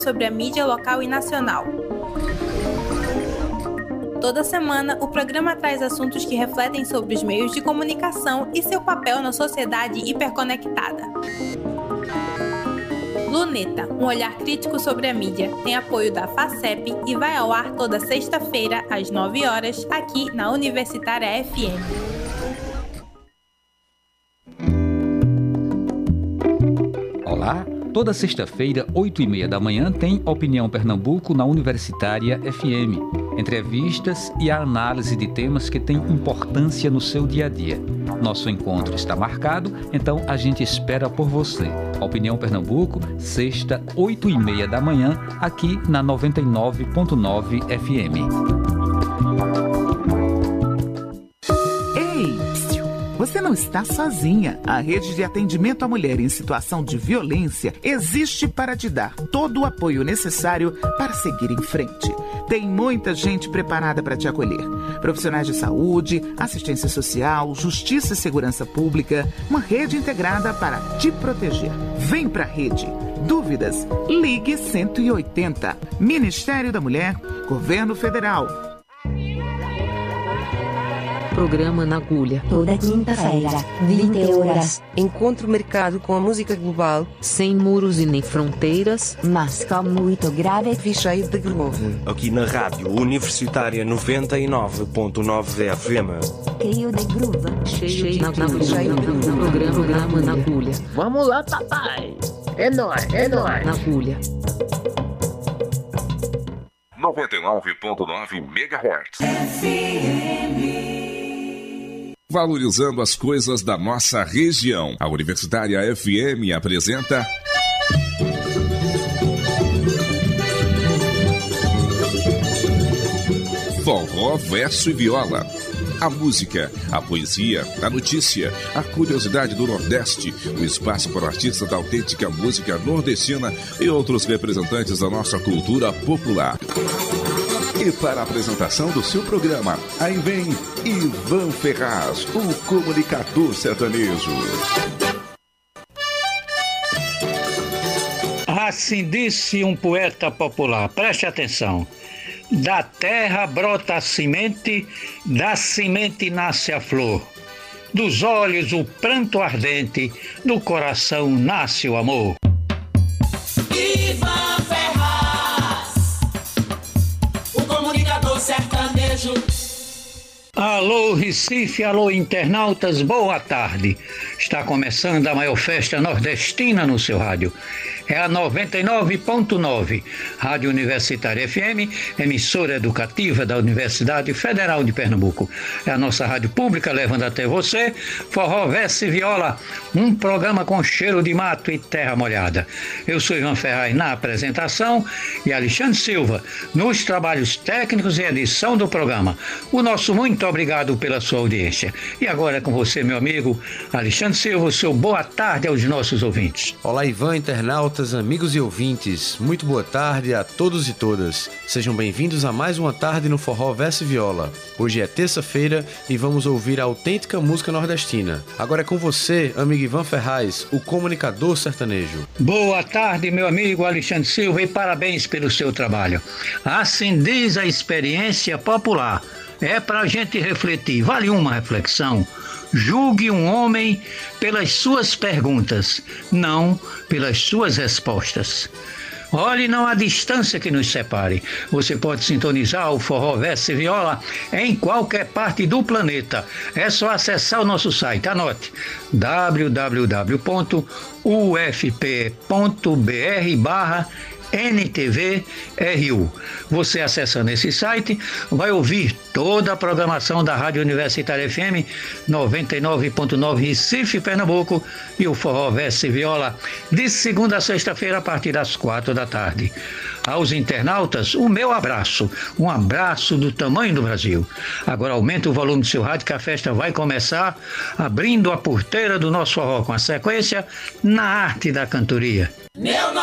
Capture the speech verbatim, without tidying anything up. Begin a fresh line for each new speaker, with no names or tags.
sobre a mídia local e nacional. Toda semana, o programa traz assuntos que refletem sobre os meios de comunicação e seu papel na sociedade hiperconectada. Luneta, um olhar crítico sobre a mídia, tem apoio da FACEP e vai ao ar toda sexta-feira, às nove horas, aqui na Universitária F M.
Olá! Toda sexta-feira, oito e meia da manhã, tem Opinião Pernambuco na Universitária F M. Entrevistas e a análise de temas que têm importância no seu dia a dia. Nosso encontro está marcado, então a gente espera por você. Opinião Pernambuco, sexta, oito e meia da manhã, aqui na noventa e nove ponto nove F M.
Você não está sozinha. A rede de atendimento à mulher em situação de violência existe para te dar todo o apoio necessário para seguir em frente. Tem muita gente preparada para te acolher. Profissionais de saúde, assistência social, justiça e segurança pública. Uma rede integrada para te proteger. Vem pra rede. Dúvidas? Ligue cento e oitenta. Ministério da Mulher, Governo Federal.
Programa na Agulha.
Toda quinta-feira, vinte horas.
Encontro mercado com a música global, sem muros e nem fronteiras,
mas com muito grave
e cheio de groove.
Aqui na Rádio Universitária noventa e nove ponto nove F M.
Cheio de groove.
Cheio de groove. Programa, programa na Agulha.
Vamos lá, papai. É nóis, é nóis.
Na Agulha.
noventa e nove ponto nove megahertz.
F M.
Valorizando as coisas da nossa região. A Universitária F M apresenta... Forró, Verso e Viola. A música, a poesia, a notícia, a curiosidade do Nordeste, o espaço para artistas da autêntica música nordestina e outros representantes da nossa cultura popular. E para a apresentação do seu programa, aí vem Ivan Ferraz, o comunicador sertanejo.
Assim disse um poeta popular, preste atenção. Da terra brota a semente, da semente nasce a flor. Dos olhos o pranto ardente, do coração nasce o amor.
Ivan Ferraz, o comunicador sertanejo.
Alô Recife, alô internautas, boa tarde. Está começando a maior festa nordestina no seu rádio. É a noventa e nove ponto nove, Rádio Universitária F M, emissora educativa da Universidade Federal de Pernambuco. É a nossa rádio pública levando até você Forró, Verso e Viola, um programa com cheiro de mato e terra molhada. Eu sou Ivan Ferraz na apresentação e Alexandre Silva nos trabalhos técnicos e edição do programa. O nosso muito obrigado pela sua audiência. E agora é com você, meu amigo Alexandre Silva, o seu boa tarde aos nossos ouvintes.
Olá, Ivan, internautas, amigos e ouvintes, muito boa tarde a todos e todas. Sejam bem-vindos a mais uma tarde no Forró, Verso e Viola. Hoje é terça-feira e vamos ouvir a autêntica música nordestina. Agora é com você, amigo Ivan Ferraz, o comunicador sertanejo.
Boa tarde, meu amigo Alexandre Silva, e parabéns pelo seu trabalho. Assim diz a experiência popular. É para a gente refletir. Vale uma reflexão. Julgue um homem pelas suas perguntas, não pelas suas respostas. Olhe, não há distância que nos separe. Você pode sintonizar o Forró, Verso e Viola em qualquer parte do planeta. É só acessar o nosso site. Anote: w w w ponto u f p ponto b r barra N T V R U. Você acessando esse site vai ouvir toda a programação da Rádio Universitária F M noventa e nove ponto nove Recife, Pernambuco, e o Forró, Verso e Viola de segunda a sexta-feira a partir das quatro da tarde. Aos internautas, o meu abraço, um abraço do tamanho do Brasil. Agora aumenta o volume do seu rádio que a festa vai começar, abrindo a porteira do nosso forró com a sequência Na Arte da Cantoria.
Meu